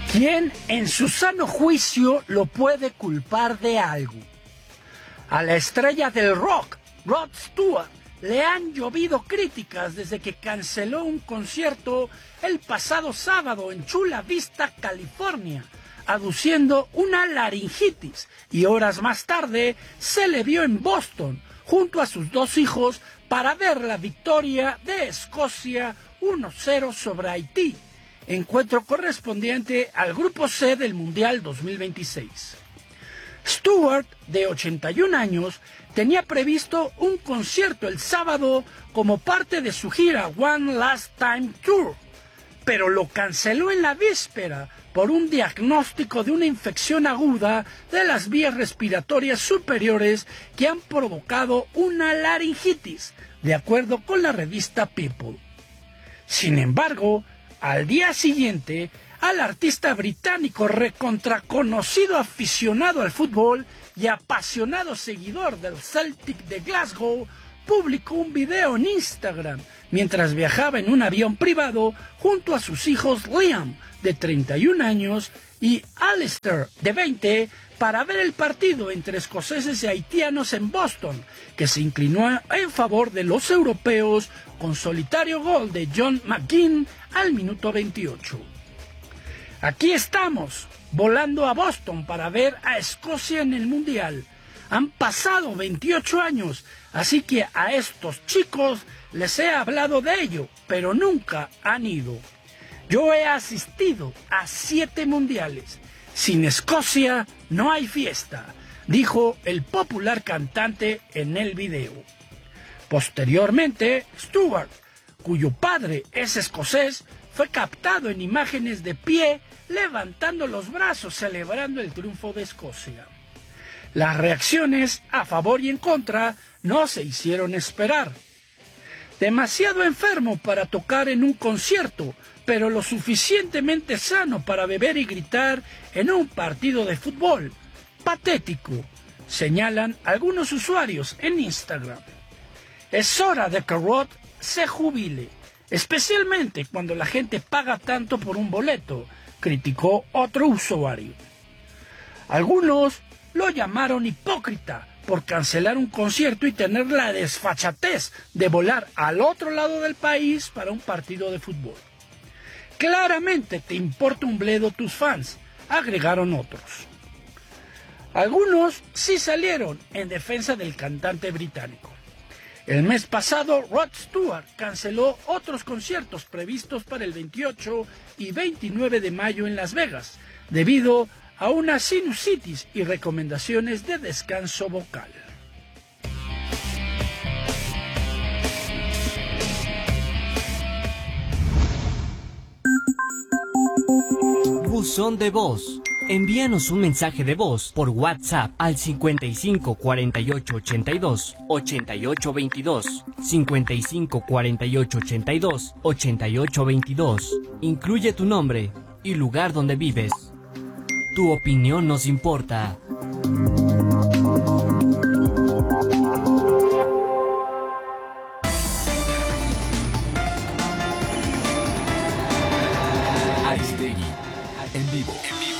¿Quién en su sano juicio lo puede culpar de algo? A la estrella del rock, Rod Stewart, le han llovido críticas desde que canceló un concierto el pasado sábado en Chula Vista, California, aduciendo una laringitis, y horas más tarde se le vio en Boston junto a sus dos hijos para ver la victoria de Escocia 1-0 sobre Haití, encuentro correspondiente al Grupo C del Mundial 2026. Stewart, de 81 años, tenía previsto un concierto el sábado como parte de su gira One Last Time Tour, pero lo canceló en la víspera por un diagnóstico de una infección aguda de las vías respiratorias superiores que han provocado una laringitis, de acuerdo con la revista People. Sin embargo, al día siguiente, al artista británico recontraconocido aficionado al fútbol y apasionado seguidor del Celtic de Glasgow, publicó un video en Instagram mientras viajaba en un avión privado junto a sus hijos Liam, de 31 años, y Alistair, de 20, para ver el partido entre escoceses y haitianos en Boston, que se inclinó en favor de los europeos con solitario gol de John McGinn al minuto 28. Aquí estamos, volando a Boston para ver a Escocia en el Mundial. Han pasado 28 años, así que a estos chicos les he hablado de ello, pero nunca han ido. Yo he asistido a 7 mundiales. Sin Escocia no hay fiesta, dijo el popular cantante en el video. Posteriormente, Stewart, cuyo padre es escocés, fue captado en imágenes de pie, levantando los brazos, celebrando el triunfo de Escocia. Las reacciones a favor y en contra no se hicieron esperar. Demasiado enfermo para tocar en un concierto, pero lo suficientemente sano para beber y gritar en un partido de fútbol. Patético, señalan algunos usuarios en Instagram. Es hora de que Rod se jubile, especialmente cuando la gente paga tanto por un boleto, criticó otro usuario. Algunos lo llamaron hipócrita por cancelar un concierto y tener la desfachatez de volar al otro lado del país para un partido de fútbol. Claramente te importa un bledo tus fans, agregaron otros. Algunos sí salieron en defensa del cantante británico. El mes pasado, Rod Stewart canceló otros conciertos previstos para el 28 y 29 de mayo en Las Vegas, debido a una sinusitis y recomendaciones de descanso vocal. Buzón de voz. Envíanos un mensaje de voz por WhatsApp al 55 48 82 88 22, 55 48 82 88 22. Incluye tu nombre y lugar donde vives. Tu opinión nos importa. Aristegui, en vivo.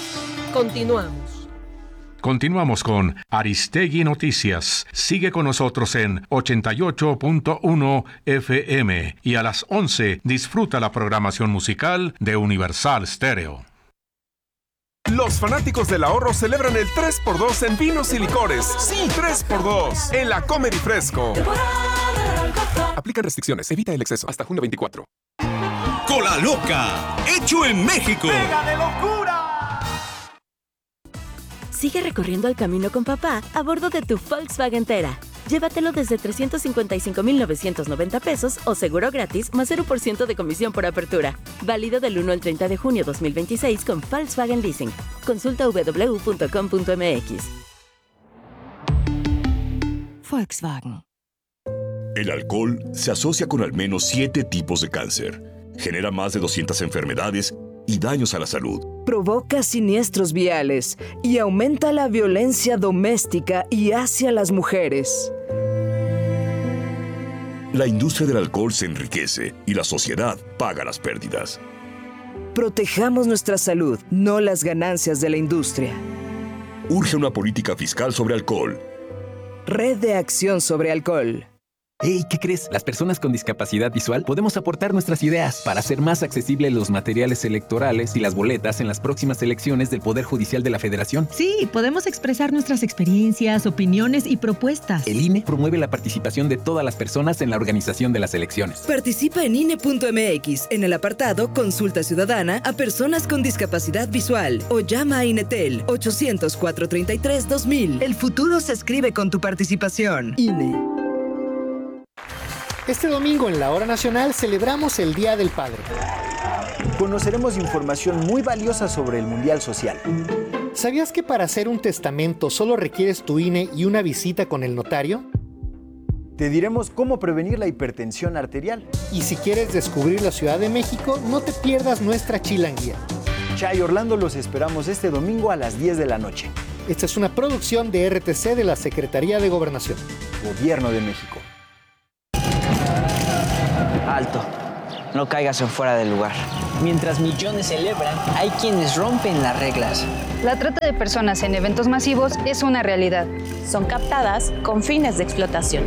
Continuamos con Aristegui Noticias. Sigue con nosotros en 88.1 FM y a las 11 disfruta la programación musical de Universal Stereo. Los fanáticos del ahorro celebran el 3x2 en vinos y licores. Sí, 3x2 en la Comer y Fresco. Aplican restricciones, evita el exceso. Hasta junio 24. Cola Loca, hecho en México. ¡Pega de locura! Sigue recorriendo el camino con papá a bordo de tu Volkswagen Tera. Llévatelo desde 355,990 pesos o seguro gratis más 0% de comisión por apertura. Válido del 1 al 30 de junio 2026 con Volkswagen Leasing. Consulta www.com.mx. Volkswagen. El alcohol se asocia con al menos 7 tipos de cáncer. Genera más de 200 enfermedades y daños a la salud. Provoca siniestros viales y aumenta la violencia doméstica y hacia las mujeres. La industria del alcohol se enriquece y la sociedad paga las pérdidas. Protejamos nuestra salud, no las ganancias de la industria. Urge una política fiscal sobre alcohol. Red de Acción sobre Alcohol. Hey, ¿qué crees? Las personas con discapacidad visual podemos aportar nuestras ideas para hacer más accesibles los materiales electorales y las boletas en las próximas elecciones del Poder Judicial de la Federación. Sí, podemos expresar nuestras experiencias, opiniones y propuestas. El INE promueve la participación de todas las personas en la organización de las elecciones. Participa en INE.mx en el apartado Consulta Ciudadana a personas con discapacidad visual o llama a INETEL 800-433-2000. El futuro se escribe con tu participación. INE. Este domingo en la Hora Nacional celebramos el Día del Padre. Conoceremos información muy valiosa sobre el Mundial Social. ¿Sabías que para hacer un testamento solo requieres tu INE y una visita con el notario? Te diremos cómo prevenir la hipertensión arterial. Y si quieres descubrir la Ciudad de México, no te pierdas nuestra chilanguía. Chay Orlando, los esperamos este domingo a las 10 de la noche. Esta es una producción de RTC de la Secretaría de Gobernación. Gobierno de México. Alto, no caigas en fuera del lugar. Mientras millones celebran, hay quienes rompen las reglas. La trata de personas en eventos masivos es una realidad. Son captadas con fines de explotación.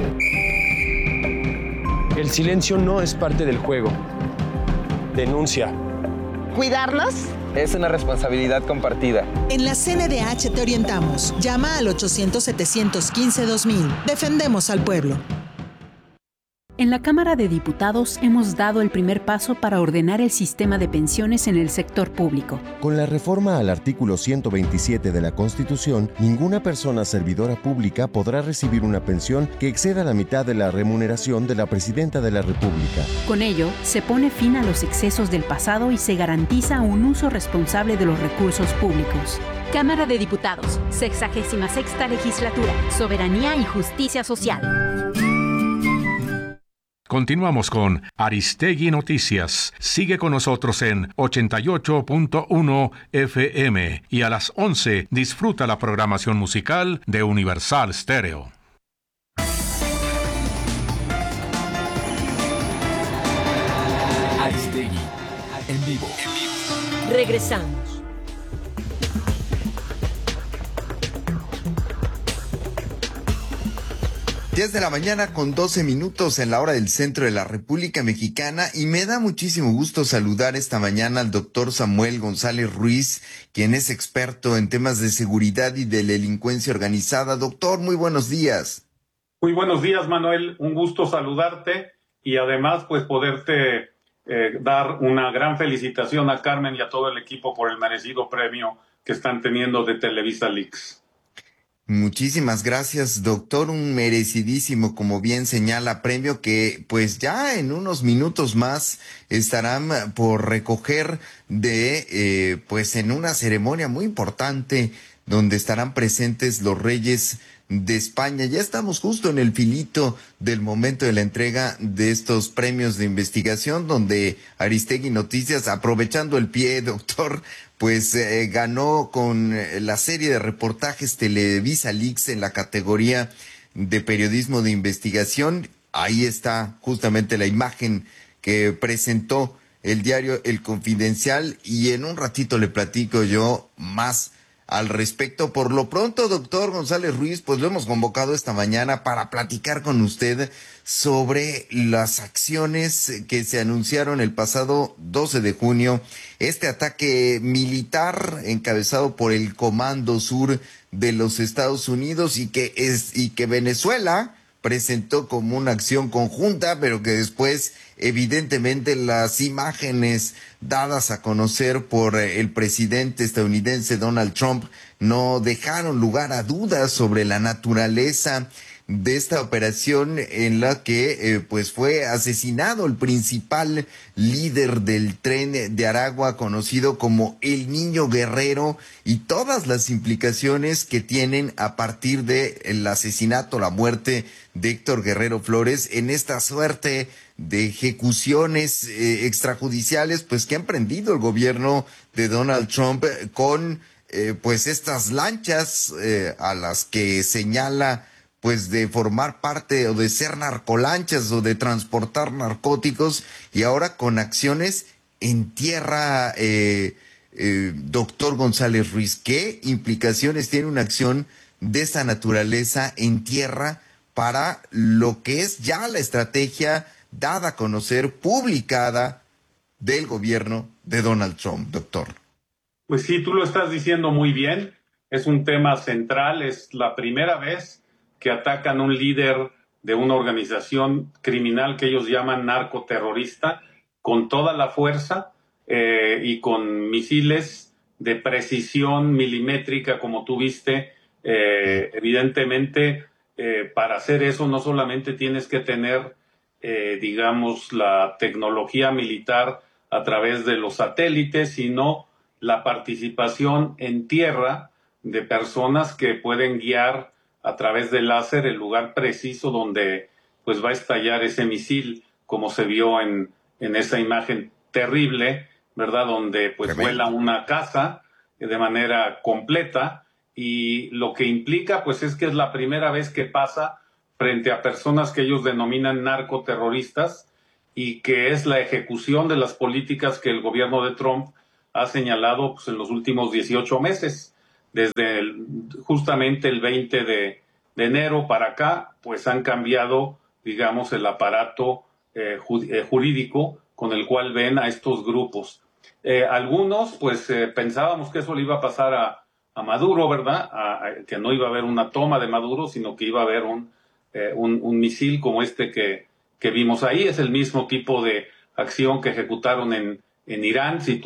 El silencio no es parte del juego. Denuncia. ¿Cuidarlos? Es una responsabilidad compartida. En la CNDH te orientamos. Llama al 800-715-2000. Defendemos al pueblo. En la Cámara de Diputados hemos dado el primer paso para ordenar el sistema de pensiones en el sector público. Con la reforma al artículo 127 de la Constitución, ninguna persona servidora pública podrá recibir una pensión que exceda la mitad de la remuneración de la Presidenta de la República. Con ello, se pone fin a los excesos del pasado y se garantiza un uso responsable de los recursos públicos. Cámara de Diputados, 66ª Legislatura, Soberanía y Justicia Social. Continuamos con Aristegui Noticias. Sigue con nosotros en 88.1 FM y a las 11 disfruta la programación musical de Universal Stereo. Aristegui, en vivo. Regresamos. 10 de la mañana con 12 minutos en la hora del centro de la República Mexicana, y me da muchísimo gusto saludar esta mañana al doctor Samuel González Ruiz, quien es experto en temas de seguridad y de delincuencia organizada. Doctor, muy buenos días. Muy buenos días, Manuel. Un gusto saludarte y además pues poderte dar una gran felicitación a Carmen y a todo el equipo por el merecido premio que están teniendo de Televisa Leaks. Muchísimas gracias, doctor. Un merecidísimo, como bien señala, premio que pues ya en unos minutos más estarán por recoger pues en una ceremonia muy importante donde estarán presentes los reyes de España. Ya estamos justo en el filito del momento de la entrega de estos premios de investigación, donde Aristegui Noticias, aprovechando el pie, doctor, pues ganó con la serie de reportajes Televisa Leaks en la categoría de periodismo de investigación. Ahí está justamente la imagen que presentó el diario El Confidencial, y en un ratito le platico yo más al respecto. Por lo pronto, doctor González Ruiz, pues lo hemos convocado esta mañana para platicar con usted sobre las acciones que se anunciaron el pasado 12 de junio, este ataque militar encabezado por el Comando Sur de los Estados Unidos, y que Venezuela presentó como una acción conjunta, pero que después evidentemente las imágenes dadas a conocer por el presidente estadounidense Donald Trump no dejaron lugar a dudas sobre la naturaleza de esta operación, en la que pues fue asesinado el principal líder del Tren de Aragua, conocido como el Niño Guerrero, y todas las implicaciones que tienen a partir del asesinato, la muerte de Héctor Guerrero Flores, en esta suerte de ejecuciones extrajudiciales pues que ha emprendido el gobierno de Donald Trump con pues estas lanchas a las que señala pues de formar parte o de ser narcolanchas o de transportar narcóticos, y ahora con acciones en tierra, doctor González Ruiz? ¿Qué implicaciones tiene una acción de esta naturaleza en tierra para lo que es ya la estrategia dada a conocer, publicada del gobierno de Donald Trump, doctor? Pues sí, tú lo estás diciendo muy bien. Es un tema central. Es la primera vez que atacan a un líder de una organización criminal que ellos llaman narcoterrorista con toda la fuerza y con misiles de precisión milimétrica, como tú viste. Evidentemente, para hacer eso no solamente tienes que tener, digamos, la tecnología militar a través de los satélites, sino la participación en tierra de personas que pueden guiar a través del láser el lugar preciso donde pues va a estallar ese misil, como se vio en esa imagen terrible, ¿verdad? Donde pues vuela una casa de manera completa, y lo que implica pues es que es la primera vez que pasa frente a personas que ellos denominan narcoterroristas, y que es la ejecución de las políticas que el gobierno de Trump ha señalado pues, en los últimos 18 meses. Desde justamente el 20 de enero para acá, pues han cambiado, digamos, el aparato jurídico con el cual ven a estos grupos. Algunos, pues pensábamos que eso le iba a pasar a Maduro, ¿verdad? Que no iba a haber una toma de Maduro, sino que iba a haber un misil como este que vimos ahí. Es el mismo tipo de acción que ejecutaron en Irán. Si tú